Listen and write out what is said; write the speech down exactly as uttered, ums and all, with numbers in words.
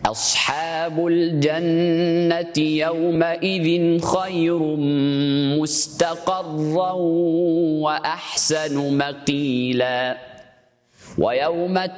أصحاب الجنة يومئذ خير مستقرا وأحسن مقيلا. ويوم